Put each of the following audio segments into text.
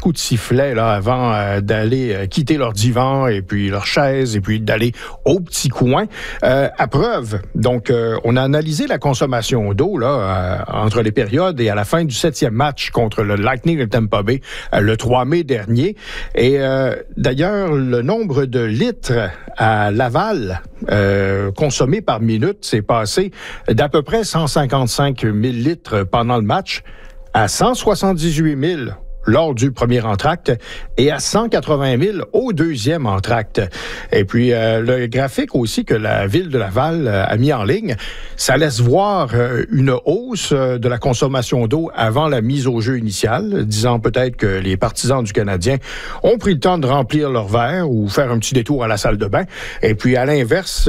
coup de sifflet là, avant d'aller quitter leur divan et puis leur chaise et puis d'aller au petit coin. À preuve, donc, on a analysé la consommation d'eau là entre les périodes et à la fin du 7e match contre le Lightning de Tampa Bay le 3 mai dernier. Et d'ailleurs, le nombre de litres à Laval consommés par minute s'est passé d'à peu près 155 000 litres pendant le match à 178 000 lors du premier entracte et à 180 000 au deuxième entracte. Et puis, le graphique aussi que la Ville de Laval a mis en ligne, ça laisse voir une hausse de la consommation d'eau avant la mise au jeu initiale, disant peut-être que les partisans du Canadien ont pris le temps de remplir leur verre ou faire un petit détour à la salle de bain. Et puis, à l'inverse,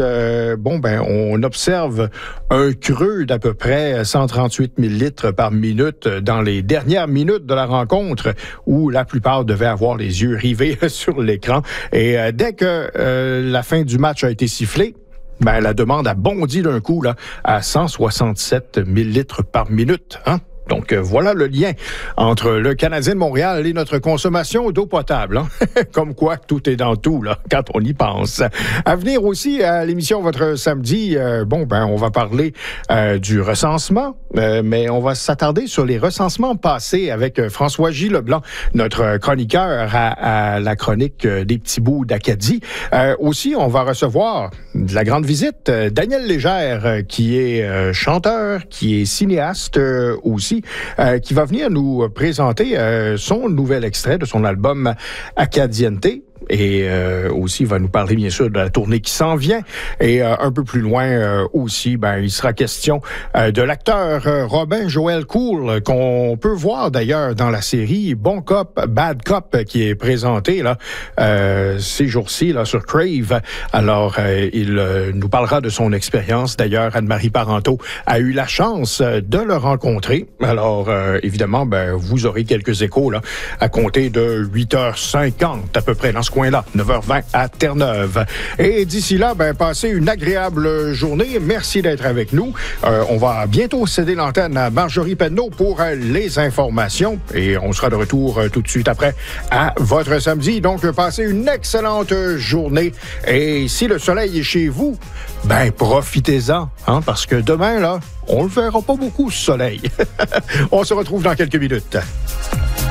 on observe un creux d'à peu près 138 000 litres par minute dans les dernières minutes de la rencontre, où la plupart devaient avoir les yeux rivés sur l'écran. Et dès que la fin du match a été sifflée, la demande a bondi d'un coup là, à 167 000 litres par minute. Donc, voilà le lien entre le Canadien de Montréal et notre consommation d'eau potable. Comme quoi, tout est dans tout, là, quand on y pense. À venir aussi à l'émission Votre Samedi, on va parler du recensement, mais on va s'attarder sur les recensements passés avec François-J. Leblanc, notre chroniqueur à la chronique des petits bouts d'Acadie. Aussi, on va recevoir de la grande visite Daniel Légère, qui est chanteur, qui est cinéaste aussi, qui va venir nous présenter son nouvel extrait de son album Acadiente. Et aussi, il va nous parler, bien sûr, de la tournée qui s'en vient. Et un peu plus loin aussi, il sera question de l'acteur Robin Joël Cool, qu'on peut voir d'ailleurs dans la série Bon Cop, Bad Cop, qui est présentée là, ces jours-ci là, sur Crave. Alors, il nous parlera de son expérience. D'ailleurs, Anne-Marie Parenteau a eu la chance de le rencontrer. Alors, évidemment, vous aurez quelques échos là, à compter de 8h50 à peu près dans ce coin-là, 9h20 à Terre-Neuve. Et d'ici là, passez une agréable journée. Merci d'être avec nous. On va bientôt céder l'antenne à Marjorie Penneau pour les informations. Et on sera de retour tout de suite après à Votre Samedi. Donc, passez une excellente journée. Et si le soleil est chez vous, profitez-en, parce que demain, là, on le verra pas beaucoup, ce soleil. On se retrouve dans quelques minutes.